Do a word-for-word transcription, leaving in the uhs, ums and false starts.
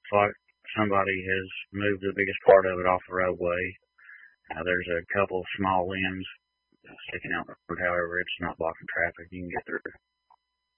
looks like somebody has moved the biggest part of it off the roadway. Uh, there's a couple of small limbs sticking out the road, however, it's not blocking traffic. You can get through.